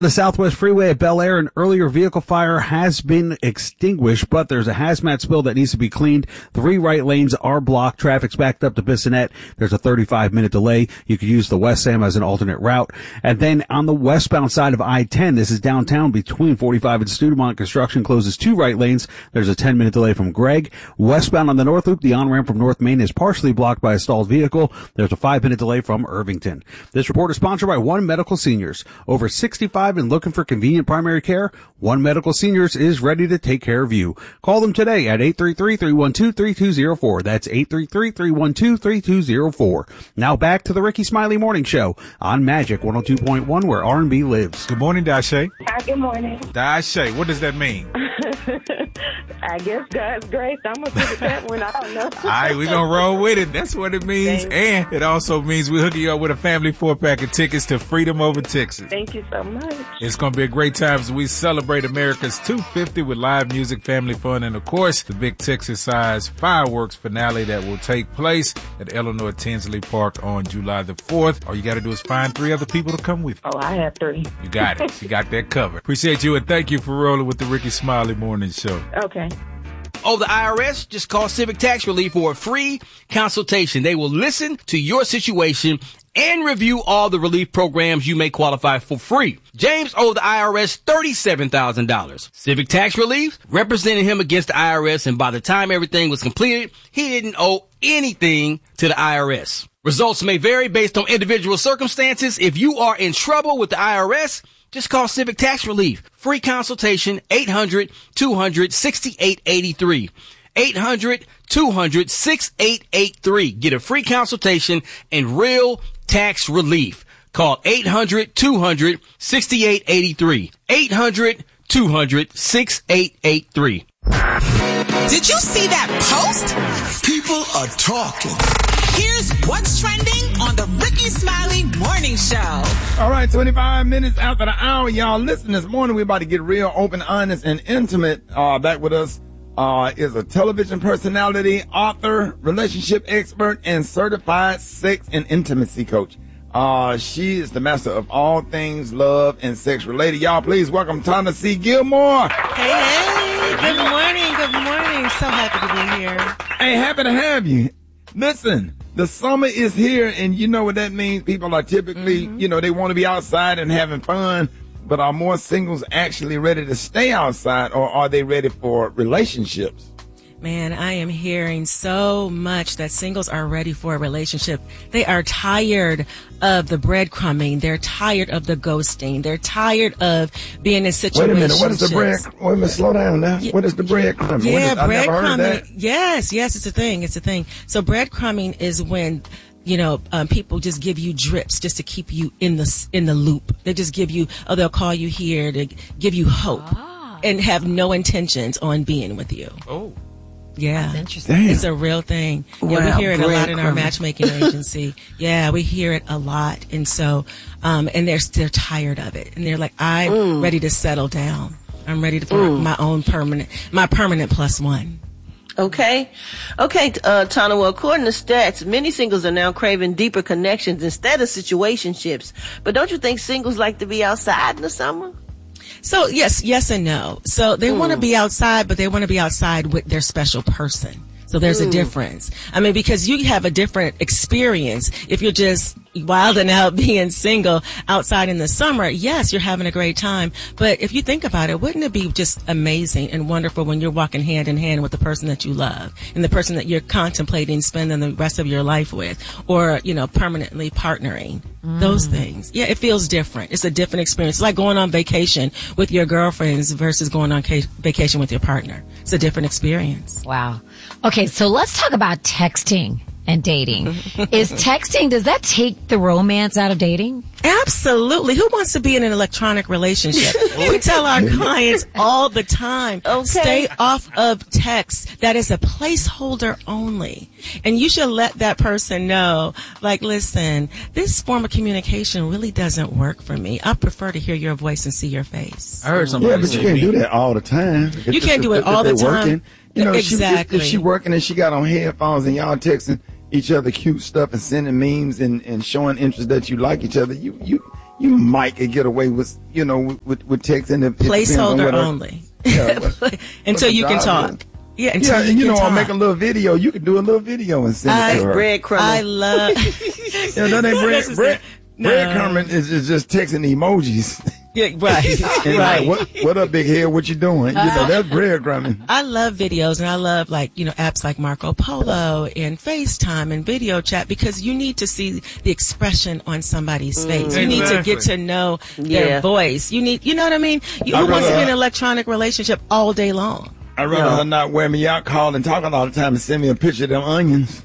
The Southwest Freeway at Bel Air, an earlier vehicle fire has been extinguished, but there's a hazmat spill that needs to be cleaned. 3 right lanes are blocked. Traffic's backed up to Bissonnette. There's a 35-minute delay. You could use the West Sam as an alternate route. And then on the westbound side of I-10, this is downtown between 45 and Studemont. Construction closes 2 right lanes. There's a 10-minute delay from Gregg. Westbound on the North Loop, the on-ramp from North Main is partially blocked by a stalled vehicle. There's a 5-minute delay from Irvington. This report is sponsored by One Medical Seniors. Over 65 and looking for convenient primary care, One Medical Seniors is ready to take care of you. Call them today at 833-312-3204. That's 833-312-3204. Now back to the Ricky Smiley Morning Show on Magic 102.1, where R&B lives. Good morning, Dashay. Hi, good morning. Dashay, what does that mean? I guess God's grace. I'm going to put it that one. I don't know. All right, we're going to roll with it. That's what it means. Thanks. And it also means we're hooking you up with a family 4-pack of tickets to Freedom Over Texas. Thank you so much. It's going to be a great time as we celebrate America's 250 with live music, family fun, and, of course, the big Texas-sized fireworks finale that will take place at Eleanor Tinsley Park on July the 4th. All you got to do is find 3 other people to come with you. Oh, I have 3. You got it. You got that covered. Appreciate you, and thank you for rolling with the Ricky Smiley Morning Show. Okay. Oh, the IRS? Just call Civic Tax Relief for a free consultation. They will listen to your situation and review all the relief programs you may qualify for free. James owed the IRS $37,000. Civic Tax Relief represented him against the IRS, and by the time everything was completed, he didn't owe anything to the IRS. Results may vary based on individual circumstances. If you are in trouble with the IRS, just call Civic Tax Relief. Free consultation, 800-200-6883. 800-200-6883. Get a free consultation and real tax relief. Call 800-200-6883. 800-200-6883. Did you see that post? People are talking. Here's what's trending on the Ricky Smiley Morning Show. All right, 25 minutes after the hour, y'all. Listen, this morning we're about to get real, open, honest, and intimate. Back with us is a television personality, author, relationship expert, and certified sex and intimacy coach. She is the master of all things love and sex related. Y'all, please welcome Tana C. Gilmore. Hey, good morning, good morning. So happy to be here. Hey, happy to have you. Listen, the summer is here, and you know what that means. People are typically, they want to be outside and having fun, but are more singles actually ready to stay outside, or are they ready for relationships? Man, I am hearing so much that singles are ready for a relationship. They are tired of the breadcrumbing. They're tired of the ghosting. They're tired of being in situations. Wait a minute. What is the bread? Wait a minute. Slow down now. What is the breadcrumbing? Yeah, I never heard of that. Yes, it's a thing. It's a thing. So breadcrumbing is when people just give you drips just to keep you in the loop. They just give you, they'll call you here to give you hope and have no intentions on being with you. Oh. Yeah. That's interesting. Damn. It's a real thing. Wow, Yeah, we hear it a lot in our breadcrumbing. matchmaking agency. Yeah, we hear it a lot. And so, and they're tired of it. And they're like, I'm ready to settle down. I'm ready to find my permanent +1. Okay, Tana, well, according to stats, many singles are now craving deeper connections instead of situationships. But don't you think singles like to be outside in the summer? So yes and no. So they want to be outside, but they want to be outside with their special person. So there's a difference. I mean, because you have a different experience if you're just wilding out being single outside in the summer. Yes, you're having a great time. But if you think about it, wouldn't it be just amazing and wonderful when you're walking hand in hand with the person that you love and the person that you're contemplating spending the rest of your life with, or, permanently partnering? Those things. Yeah, it feels different. It's a different experience. It's like going on vacation with your girlfriends versus going on vacation with your partner. It's a different experience. Wow. Okay, so let's talk about texting and dating. Does that take the romance out of dating? Absolutely. Who wants to be in an electronic relationship? We tell our clients all the time, stay off of text. That is a placeholder only. And you should let that person know, like, listen, this form of communication really doesn't work for me. I prefer to hear your voice and see your face. I heard somebody Yeah, but you can't do that all the time. You can't do it all the time. Exactly. If she working and she got on headphones and y'all texting each other cute stuff and sending memes and showing interest that you like each other, you you might could get away with, with texting. Placeholder only. Until you can talk. Yeah, and I'll make a little video. You can do a little video and send it to her. Breadcrumbing. I love. That ain't breadcrumbing is just texting emojis. Yeah, right. Right. Like, what up, big head? What you doing? That's breadcrumbing. I love videos, and I love apps like Marco Polo and FaceTime and video chat, because you need to see the expression on somebody's face. You need to get to know their voice. You know what I mean? Who wants to be in an electronic relationship all day long? I'd rather her not wear me out, call and talk all the time, and send me a picture of them onions.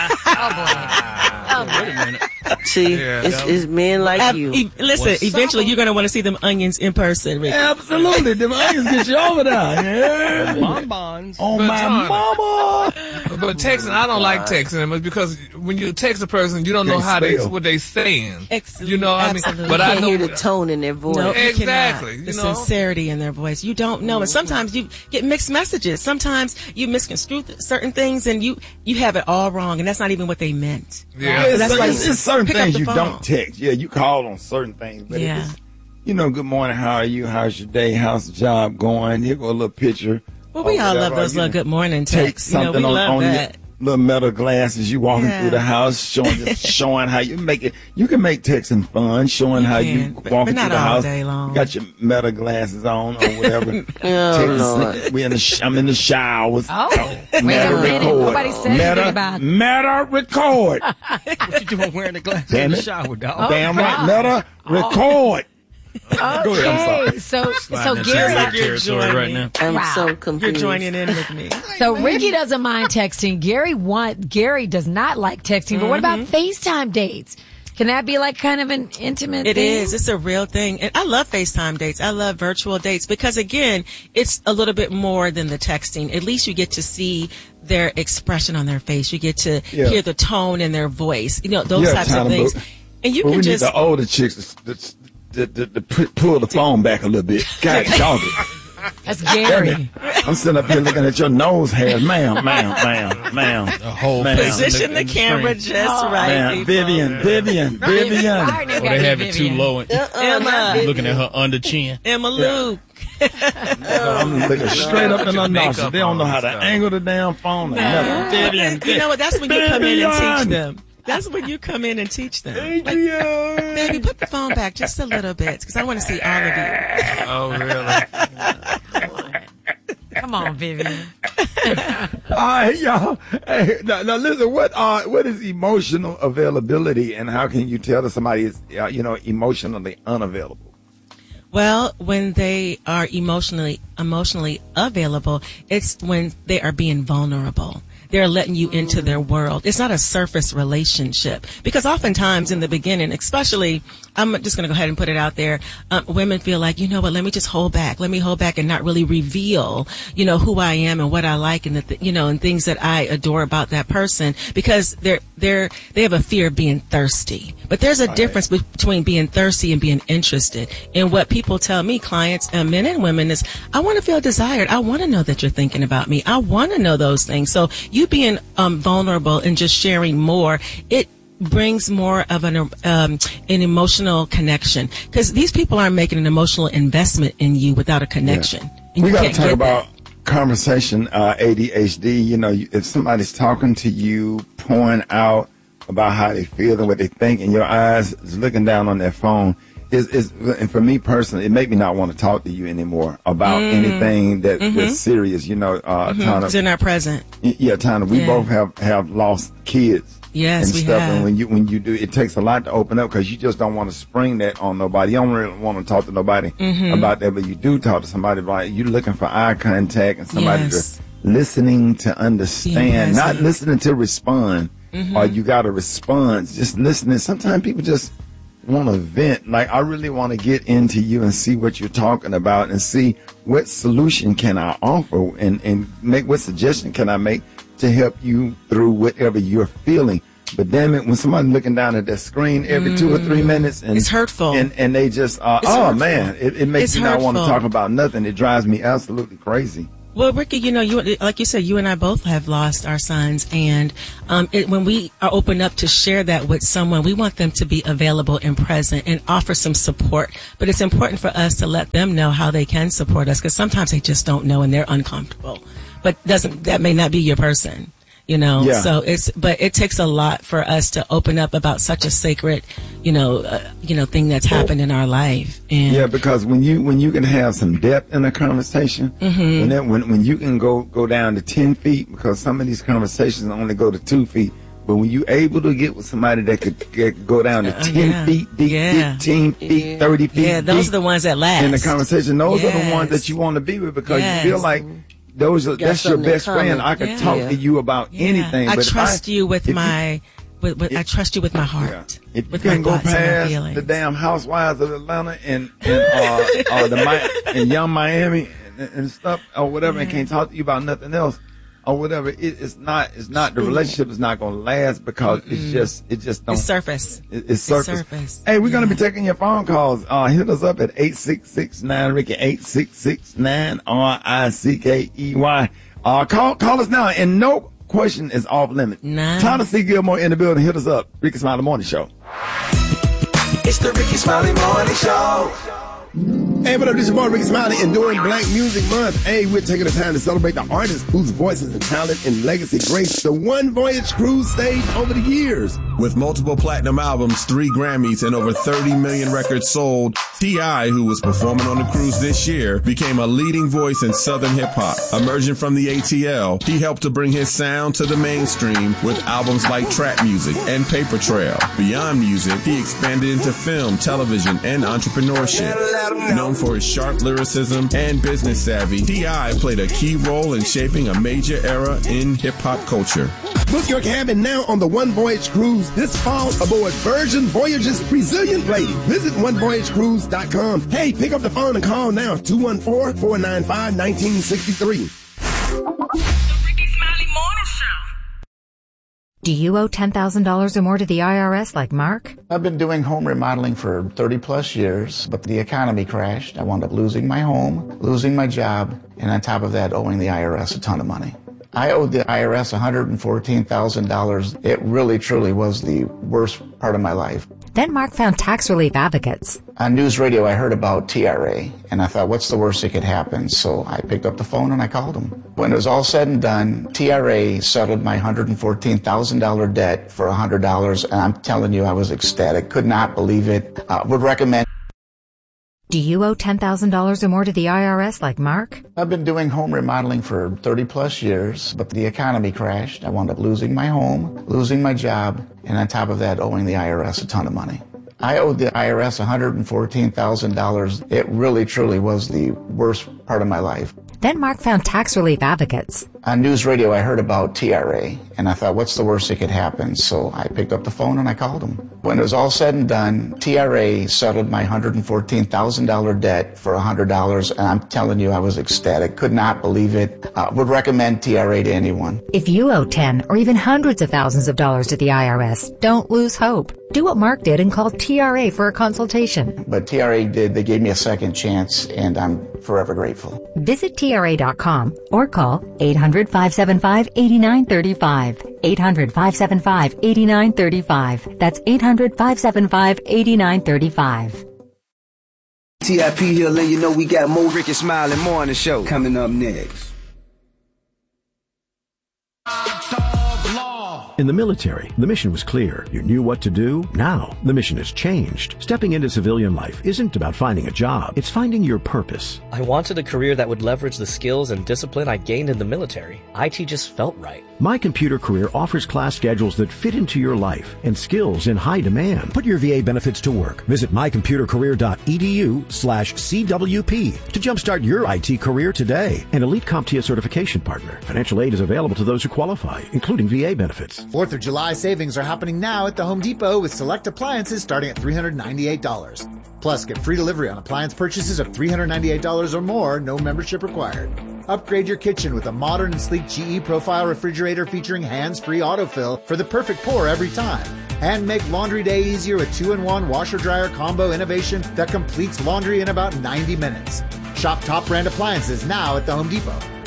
Oh, wait a minute. See, it's men like you. Listen, eventually you're going to want to see them onions in person, Rick. Absolutely. Them onions get you over there. Yeah. Bonbons. Oh, my mama. But texting, I don't like texting them because when you text a person, you don't know what they saying. You know what I mean? But I hear the tone in their voice. No, exactly. The sincerity in their voice. You don't know. And sometimes you get mixed messages. Sometimes you misconstrue certain things and you have it all wrong, and that's not even what they meant. Yeah. So that's why it's certain things you don't text. Yeah, you call on certain things. But good morning, how are you? How's your day? How's the job going? Here go a little picture. Well, we all love those little good morning texts. Something we love on that. Little metal glasses, you walking through the house, showing how you make it. You can make texting fun, showing how you walking through the house. Day long. You got your metal glasses on or whatever. I'm in the shower. Meta record. Nobody said anything about it. Meta record. What you doing wearing the glasses in the shower, dog? Damn right. Meta record. Okay, so Gary, you're joining right now. I'm so confused. You're joining in with me. So Ricky doesn't mind texting. Gary does not like texting. But what about FaceTime dates? Can that be like kind of an intimate thing? It is. It's a real thing. And I love FaceTime dates. I love virtual dates because, again, it's a little bit more than the texting. At least you get to see their expression on their face. You get to hear the tone in their voice. Those types of things. And you can we just... need the older chicks to pull the phone back a little bit. God, dog it. That's Gary. I'm sitting up here looking at your nose hairs, ma'am. The whole position the camera just right. Vivian. Or they have it too low. Emma. Looking at her under chin. Emma Luke. I'm looking straight up in her nostrils. They don't know how to angle the damn phone. Vivian. You know what? That's when you come in and teach them. That's when you come in and teach them. Adrian. Baby, put the phone back just a little bit because I want to see all of you. Oh, really? Come on, Vivian. All right, y'all. Hey, now listen. What is emotional availability, and how can you tell that somebody is, emotionally unavailable? Well, when they are emotionally available, it's when they are being vulnerable. They're letting you into their world. It's not a surface relationship because oftentimes in the beginning, especially, I'm just going to go ahead and put it out there. Women feel like, you know what, let me just hold back. Let me hold back and not really reveal, who I am and what I like and and things that I adore about that person because they have a fear of being thirsty. But there's a difference between being thirsty and being interested. And what people tell me, clients, men and women, is I want to feel desired. I want to know that you're thinking about me. I want to know those things. So you being vulnerable and just sharing more, it brings more of an emotional connection because these people aren't making an emotional investment in you without a connection. We got to talk about conversation ADHD. If somebody's talking to you, pouring out about how they feel and what they think, and your eyes is looking down on their phone, and for me personally, it made me not want to talk to you anymore about anything that's serious. Because they're not present. Yeah, Tana, we both have lost kids. Yes, and we stuff. have. And when you do, it takes a lot to open up because you just don't want to spring that on nobody. You don't really want to talk to nobody about that, but you do talk to somebody about it. You're looking for eye contact and somebody listening to understand, not listening to respond. Or you got a response, just listening. Sometimes people just want to vent. Like, I really want to get into you and see what you're talking about and see what solution can I offer and make what suggestion can I make to help you through whatever you're feeling. But damn it, when somebody's looking down at that screen every 2 or 3 minutes, and it's hurtful, and they just, it makes me not want to talk about nothing. It drives me absolutely crazy. Well, Ricky, you like you said, you and I both have lost our sons, and when we are open up to share that with someone, we want them to be available and present and offer some support. But it's important for us to let them know how they can support us, because sometimes they just don't know and they're uncomfortable. But that may not be your person. Yeah. So but it takes a lot for us to open up about such a sacred, thing that's happened in our life. And yeah, because when you can have some depth in a conversation, when you can go down to 10 feet, because some of these conversations only go to 2 feet, but when you're able to get with somebody that could go down to 10 feet deep, 15 feet, 30 feet yeah, those are the ones that last. In the conversation, those are the ones that you want to be with, because you feel like that's your best friend. I could talk to you about anything. I trust you with my heart. Yeah. If you can go past the damn Housewives of Atlanta and Young Miami and stuff or whatever, and can't talk to you about nothing else or whatever, it's not the relationship is not going to last, because it just don't. It's surface. It's surface. Hey, we're going to be taking your phone calls. Hit us up at 866-9-RICKY, 866-9-RICKEY. Call us now, and no question is off limit. Thomas C. Gilmore in the building. Hit us up. Ricky Smiley Morning Show. It's the Ricky Smiley Morning Show. Hey, what up, this is your boy Ricky Smiley, and during Black Music Month, we're taking the time to celebrate the artists whose voices and talent and legacy grace the One Voyage Cruise stage over the years. With multiple platinum albums, 3 Grammys, and over 30 million records sold, T.I., who was performing on the cruise this year, became a leading voice in Southern hip-hop. Emerging from the ATL, he helped to bring his sound to the mainstream with albums like Trap Music and Paper Trail. Beyond music, he expanded into film, television, and entrepreneurship. Known for his sharp lyricism and business savvy, T.I. played a key role in shaping a major era in hip-hop culture. Book your cabin now on the One Voyage Cruise this fall aboard Virgin Voyages Resilient Lady. Visit onevoyagecruise.com. Hey, pick up the phone and call now, 214-495-1963. Do you owe $10,000 or more to the IRS like Mark? I've been doing home remodeling for 30 plus years, but the economy crashed. I wound up losing my home, losing my job, and on top of that, owing the IRS a ton of money. I owed the IRS $114,000. It really, truly was the worst part of my life. Then Mark found tax relief advocates. On news radio, I heard about TRA, and I thought, what's the worst that could happen? So I picked up the phone and I called them. When it was all said and done, TRA settled my $114,000 debt for $100, and I'm telling you, I was ecstatic. Could not believe it. Would recommend. Do you owe $10,000 or more to the IRS like Mark? I've been doing home remodeling for 30 plus years, but the economy crashed. I wound up losing my home, losing my job, and on top of that, owing the IRS a ton of money. I owed the IRS $114,000. It really, truly was the worst part of my life. Then Mark found tax relief advocates. On news radio, I heard about TRA, and I thought, what's the worst that could happen? So I picked up the phone and I called them. When it was all said and done, TRA settled my $114,000 debt for $100, and I'm telling you, I was ecstatic. Could not believe it. Would recommend TRA to anyone. If you owe 10 or even hundreds of thousands of dollars to the IRS, don't lose hope. Do what Mark did and call TRA for a consultation. But TRA did. They gave me a second chance, and I'm forever grateful. Visit TRA.com or call 800-575-8935. 800-575-8935. That's 800-575-8935. TIP here, letting you know we got more Ricky Smiley Morning Show coming up next. In the military, the mission was clear. You knew what to do. Now, the mission has changed. Stepping into civilian life isn't about finding a job. It's finding your purpose. I wanted a career that would leverage the skills and discipline I gained in the military. IT just felt right. My Computer Career offers class schedules that fit into your life and skills in high demand. Put your VA benefits to work. Visit mycomputercareer.edu/CWP to jumpstart your IT career today. An elite CompTIA certification partner. Financial aid is available to those who qualify, including VA benefits. 4th of July savings are happening now at the Home Depot with select appliances starting at $398. Plus, get free delivery on appliance purchases of $398 or more, no membership required. Upgrade your kitchen with a modern and sleek GE Profile refrigerator featuring hands-free autofill for the perfect pour every time. And make laundry day easier with 2-in-1 washer-dryer combo innovation that completes laundry in about 90 minutes. Shop top brand appliances now at the Home Depot.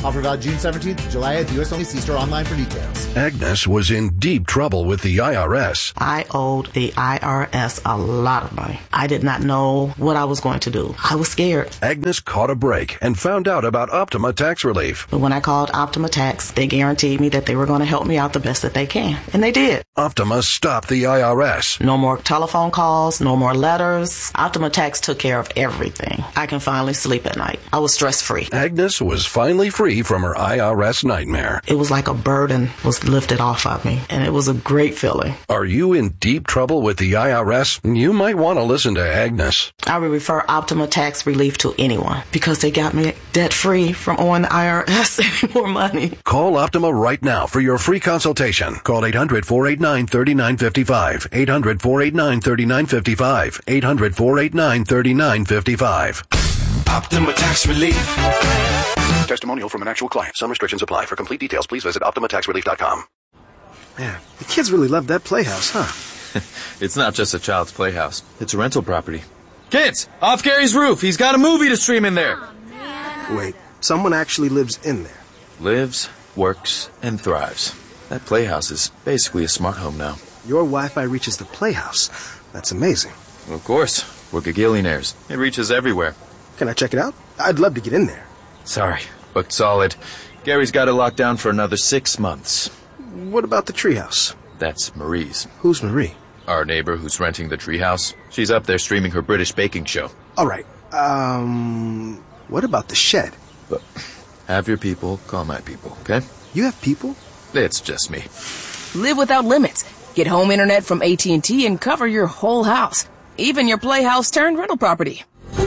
Offer valid June 17th to July 8th. U.S. only. See store online for details. Agnes was in deep trouble with the IRS. I owed the IRS a lot of money. I did not know what I was going to do. I was scared. Agnes caught a break and found out about Optima Tax Relief. But when I called Optima Tax, they guaranteed me that they were going to help me out the best that they can. And they did. Optima stopped the IRS. No more telephone calls, no more letters. Optima Tax took care of everything. I can finally sleep at night. I was stress-free. Agnes was finally free from her IRS nightmare. It was like a burden was lifted off of me, and it was a great feeling. Are you in deep trouble with the IRS? You might want to listen to Agnes. I would refer Optima Tax Relief to anyone because they got me debt-free from owing the IRS any more money. Call Optima right now for your free consultation. Call 800-489-3955. 800-489-3955. 800-489-3955. Optima Tax Relief. Testimonial from an actual client. Some restrictions apply. For complete details, please visit OptimaTaxRelief.com. Man, the kids really love that playhouse, huh? It's not just a child's playhouse. It's a rental property. Kids, off Gary's roof. He's got a movie to stream in there. Wait, someone actually lives in there? Lives, works, and thrives. That playhouse is basically a smart home now. Your Wi-Fi reaches the playhouse. That's amazing. Of course. We're gagillionaires. It reaches everywhere. Can I check it out? I'd love to get in there. Sorry, booked solid. Gary's got it locked down for another 6 months. What about the treehouse? That's Marie's. Who's Marie? Our neighbor who's renting the treehouse. She's up there streaming her British baking show. All right. What about the shed? But have your people call my people, okay? You have people? It's just me. Live without limits. Get home internet from AT&T and cover your whole house. Even your playhouse turned rental property.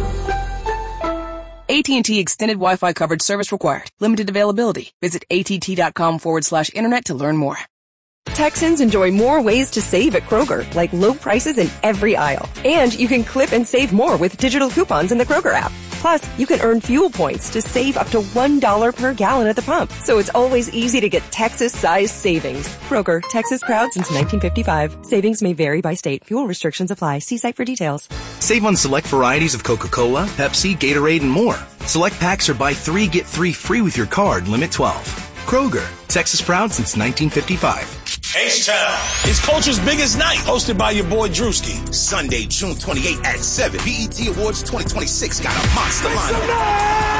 AT&T Extended Wi-Fi coverage service required. Limited availability. Visit att.com/internet to learn more. Texans enjoy more ways to save at Kroger, like low prices in every aisle. And you can clip and save more with digital coupons in the Kroger app. Plus, you can earn fuel points to save up to $1 per gallon at the pump. So it's always easy to get Texas-sized savings. Kroger, Texas proud since 1955. Savings may vary by state. Fuel restrictions apply. See site for details. Save on select varieties of Coca-Cola, Pepsi, Gatorade, and more. Select packs or buy 3, get 3 free with your card. Limit 12. Kroger, Texas proud since 1955. H-Town is culture's biggest night, hosted by your boy Drewski. Sunday, June 28th at 7. BET Awards 2026 got a monster lineup.